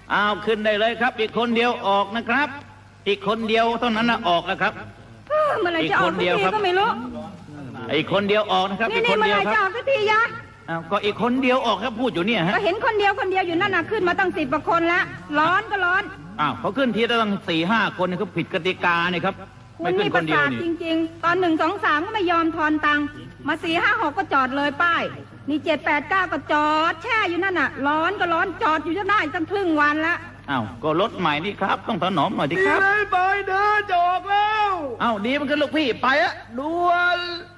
เอาขึ้นได้เลยครับอีกคนเดียวออกนะครับ อีกคนเดียวเท่านั้นนะออกแล้วครับเมื่อไรจะออกสักทีก็ไม่รู้อีกคนเดียวออกนะครับอีกคนเมื่อเดีไรยวคจะรัอบ อกสักทียะก็อีกคนเดียวออกครับพูดอยู่เนี่ยฮะก็เห็นคนเดียวอยู่นั่นน่ะขึ้นมาตั้ง10 กว่าคนแล้วร้อนก็ร้อนเขาขึ้นทีละตั้ง4-5 คนนี่เขาผิดกติกาเนี่ยครับคุณไม่ขึ้นี่นปคระนเดียวสาทนี่จริงๆ ตอน1 2 3ก็ไม่ยอมทอนตังค์มา4 5 6ก็จอดเลยป้ายนี่7 8 9ก็จอดแช่อยู่นั่นน่ะร้อนก็ร้อนจอดอยู่จะได้ตั้งครึ่งวันละก็รถใหม่นี่ครับต้องถนอมหน่อยดิครับไปเดินจะออกแล้วดีมันขึ้นลูกพี่ไปอะด่วน